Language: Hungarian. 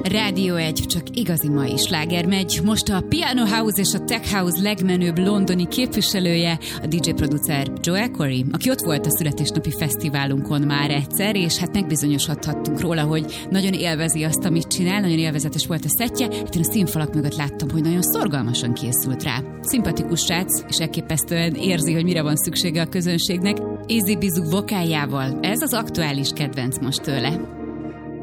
Rádió 1, csak igazi mai sláger megy. Most a Piano House és a Tech House legmenőbb londoni képviselője, a DJ producer Joel Corry, aki ott volt a születésnapi fesztiválunkon már egyszer, és hát megbizonyosodhattunk róla, hogy nagyon élvezi azt, amit csinál, nagyon élvezetes volt a szettje. Hát én a színfalak mögött láttam, hogy nagyon szorgalmasan készült rá. Szimpatikus srác, és elképesztően érzi, hogy mire van szüksége a közönségnek. Easy Bizú vokáljával. Ez az aktuális kedvenc most tőle.